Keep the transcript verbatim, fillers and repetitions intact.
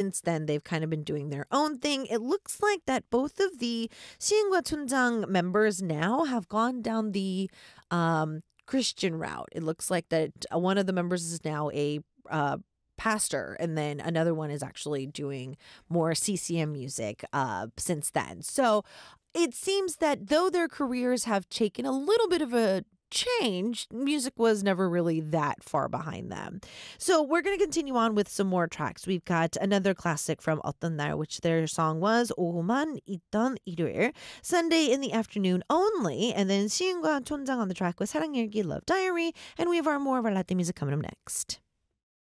since then, they've kind of been doing their own thing. It looks like that both of the 시은과 춘장 members now have gone down the um, Christian route. It looks like that uh, one of the members is now a uh, pastor, and then another one is actually doing more C C M music uh, since then. So it seems that though their careers have taken a little bit of a change, music was never really that far behind them. So we're going to continue on with some more tracks. We've got another classic from 어떤 날, which their song was 오후만 있던 일요일, Sunday in the afternoon only. And then 시은과 촌장 on the track with 사랑 일기, Love Diary. And we have our more of our Latin music coming up next.